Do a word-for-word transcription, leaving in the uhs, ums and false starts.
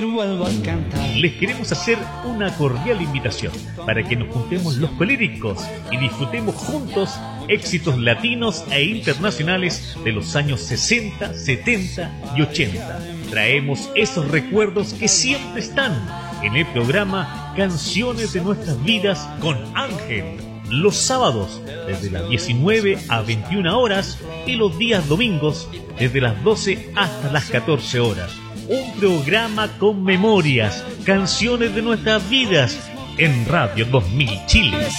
Les queremos hacer una cordial invitación para que nos juntemos los colíricos y disfrutemos juntos éxitos latinos e internacionales de los años sesenta, setenta y ochenta. Traemos esos recuerdos que siempre están en el programa Canciones de Nuestras Vidas con Ángel, los sábados desde las diecinueve a veintiuna horas y los días domingos desde las doce hasta las catorce horas. Un programa con memorias, canciones de nuestras vidas en Radio dos mil Chile.